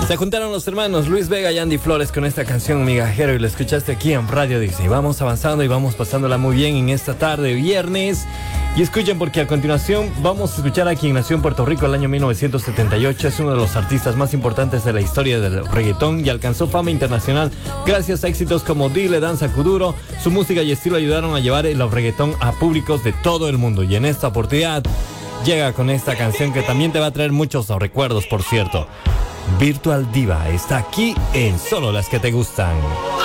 Se juntaron los hermanos Luis Vega y Andy Flores con esta canción Migajero y la escuchaste aquí en Radio Disney. Vamos avanzando y vamos pasándola muy bien en esta tarde viernes. Y escuchen porque a continuación vamos a escuchar a quien nació en Puerto Rico el año 1978. Es uno de los artistas más importantes de la historia del reggaetón y alcanzó fama internacional gracias a éxitos como Dile, Danza, Kuduro. Su música y estilo ayudaron a llevar el reggaetón a públicos de todo el mundo. Y en esta oportunidad llega con esta canción que también te va a traer muchos recuerdos, por cierto. Virtual Diva está aquí en Solo las que te gustan.